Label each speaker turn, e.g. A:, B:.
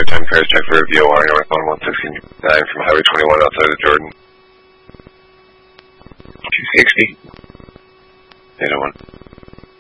A: maritime cars check for a VOR northbound 169 from Highway 21 outside of Jordan. 260. 801.